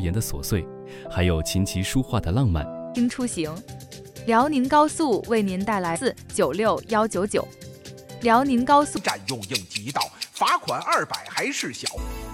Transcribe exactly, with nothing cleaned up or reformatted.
言的琐碎，还有琴棋书画的浪漫。 应出行，辽宁高速为您带来四九六幺九九。辽宁高速占用应急道，罚款二百还是小。